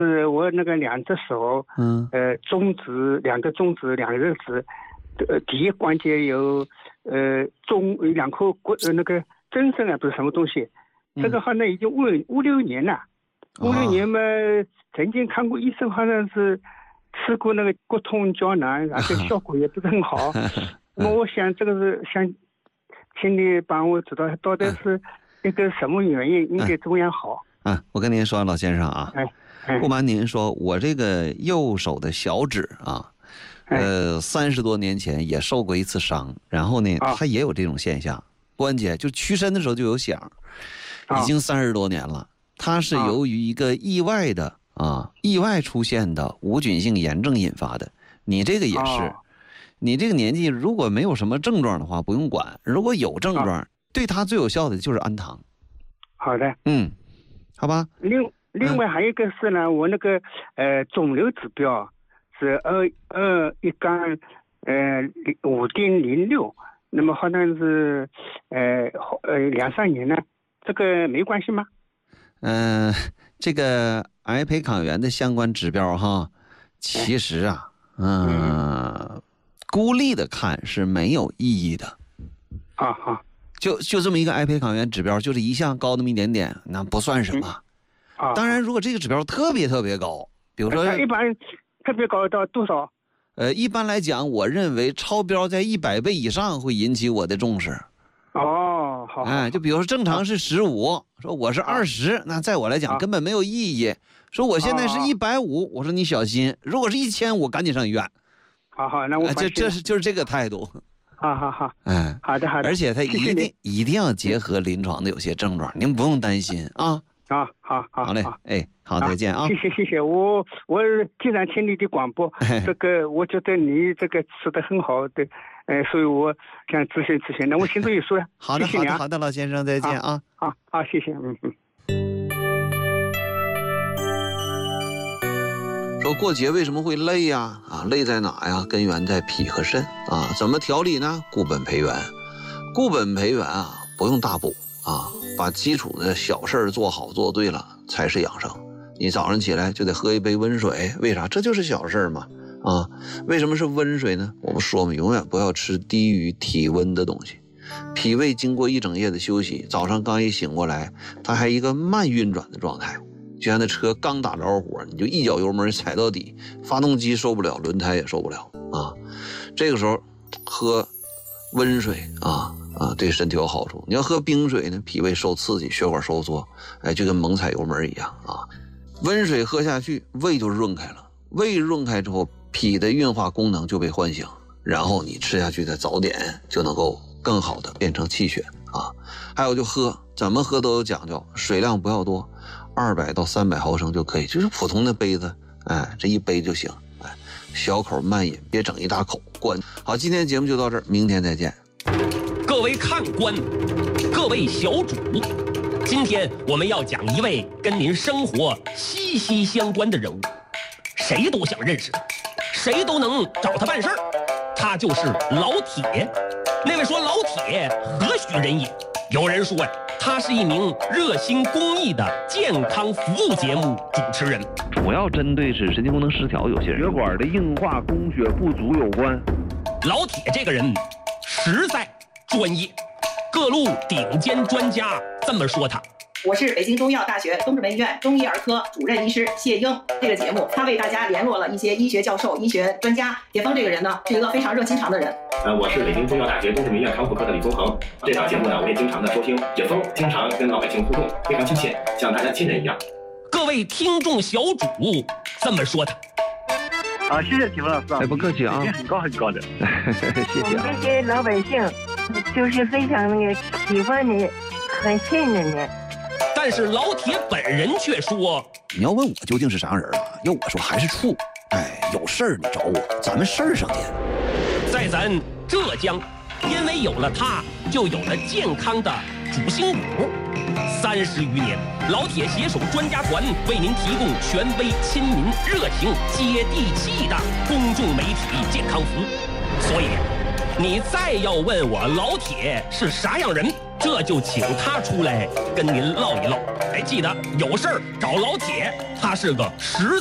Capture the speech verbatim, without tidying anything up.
是我那个两只手，嗯，呃，中指两个中指两个指，呃，第一关节有呃中两颗骨呃那个增生啊，不是什么东西，这个好像已经五五六年了，五六年嘛，曾经看过医生，好像是吃过那个骨痛胶囊，而且效果也不是很好。那么我想这个是想请你帮我知道到底是一个什么原因，应该怎么样好。 啊，我跟您说，老先生啊，哎哎、不瞒您说，我这个右手的小指啊，呃，三十多年前也受过一次伤，然后呢，它也有这种现象，关节就屈伸的时候就有响，已经三十多年了。它是由于一个意外的啊，意外出现的无菌性炎症引发的。你这个也是，你这个年纪如果没有什么症状的话，不用管；如果有症状，对它最有效的就是氨糖。 好的， 嗯。好吧。 另另外还有一个是呢，嗯、我那个呃肿瘤指标是二二一杠呃五点零六，那么好像是呃呃两三年呢，这个没关系吗？ 嗯、呃，这个癌胚抗原的相关指标哈，其实啊，嗯、呃，嗯孤立的看是没有意义的。 啊好。 就就这么一个癌胚抗原指标，就是一项高那么一点点，那不算什么。嗯啊、当然，如果这个指标特别特别高，比如说一般特别高到多少？ 呃，一般来讲，我认为超标在一百倍以上会引起我的重视。 哦，好。 哎，就比如说正常是十五，说我是二十，那在我来讲根本没有意义。说我现在是一百五，我说你小心，如果是一千五，赶紧上医院。 好好，那我、 哎、这这是就是这个态度。 好好好， 哎， 好的好的， 而且它一定谢谢一定要结合临床的有些症状，您不用担心啊。 好好好， 好嘞，哎，好，再见啊！ 谢谢谢谢，我我经常听你的广播，这个我觉得你这个说的很好的，呃，所以我想咨询咨询，那我心中有数了。 好的谢谢你、啊、 好的好的，老先生再见啊！ 好好，谢谢，嗯嗯。 说过节为什么会累呀？啊，累在哪呀？根源在脾和肾啊。怎么调理呢？固本培元，固本培元啊，不用大补啊，把基础的小事做好做对了才是养生。你早上起来就得喝一杯温水，为啥？这就是小事嘛啊。为什么是温水呢？我不说嘛，永远不要吃低于体温的东西。脾胃经过一整夜的休息，早上刚一醒过来，它还一个慢运转的状态。就像那车刚打着火，你就一脚油门踩到底，发动机受不了，轮胎也受不了啊。这个时候喝温水啊啊，对身体有好处。你要喝冰水呢，脾胃受刺激，血管收缩，哎，就跟猛踩油门一样啊。温水喝下去，胃就润开了，胃润开之后，脾的运化功能就被唤醒，然后你吃下去的早点就能够更好的变成气血啊。还有就喝，怎么喝都有讲究，水量不要多。二百到三百毫升就可以，就是普通的杯子，哎，这一杯就行，哎，小口慢饮，别整一大口。关好，今天节目就到这儿，明天再见。 各位看官，各位小主，今天我们要讲一位跟您生活息息相关的人物，谁都想认识他，谁都能找他办事儿，他就是老铁。那位说老铁何许人也？有人说呀，他是一名热心公益的健康服务节目主持人， 主要针对是神经功能失调有些人血管的硬化、供血不足有关。 老铁这个人实在专业，各路顶尖专家这么说他。 我是北京中医药大学东直门医院中医儿科主任医师谢英。这个节目他为大家联络了一些医学教授、医学专家。铁峰这个人呢，是一个非常热心肠的人。 呃，我是北京中医药大学东直门医院康复科的李宗恒。这档节目呢，我也经常的收听。铁峰经常跟老百姓互动，非常亲切，像大家亲人一样。 各位听众小主这么说他。 啊，谢谢铁峰老师啊， 哎，不客气啊， 很高很高的， 谢谢啊。 我们这些老百姓就是非常那个喜欢你，很信任你。 但是老铁本人却说：“ 你要问我究竟是啥人啊？要我说还是处。哎，有事儿你找我，咱们事儿上见。” 在咱浙江，因为有了它，就有了健康的主心骨。三十余年，老铁携手专家团为您提供权威、亲民、热情、接地气的公众媒体健康服务。所以， 你再要问我老铁是啥样人，这就请他出来跟您唠一唠。哎，记得有事儿找老铁，他是个实